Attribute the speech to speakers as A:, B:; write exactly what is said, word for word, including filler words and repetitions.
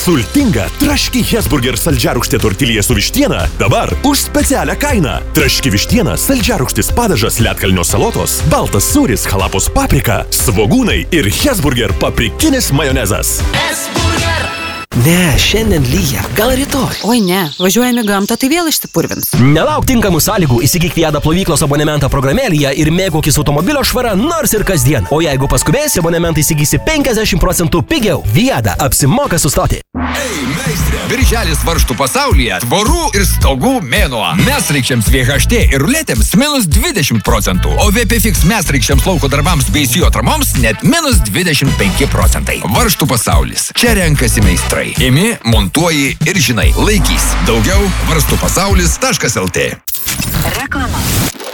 A: Sultinga traški Hesburger saldžiarūgštė tortilija su vištiena dabar už specialią kainą. Traški vištiena, saldžiarūgštis padažas, ledkalnio salotos, baltas sūris, halapos paprika, svogūnai ir Hesburger paprikinis majonezas.
B: Hesburger!
C: Ne, šiandien lyja, gal rytoj.
B: Oi ne, važiuojame gamtą, tai vėl išsipurvins.
C: Nelauk tinkamų sąlygų, įsigyk Viada plovyklos abonementą programėlėje ir mėgaukis automobilio švara nors ir kasdien. O jeigu paskubėsi, abonementą įsigysi penkiasdešimt procentų pigiau. Viada apsimoka sustoti.
D: Ei, meistrė! Birželis varžtų pasaulyje tvorų ir stogų mėnuo. Mesraikščiams V H T ir ruletėms minus dvidešimt procentų, o V P Fix mesraikščiams lauko darbams bei sijo tramoms net minus dvidešimt penki procentai. Varžtų pasaulis. Čia renkasi meistrai. Imi, montuoji ir žinai, laikys. Daugiau varstų pasaulis taškas L T.
B: Reklama.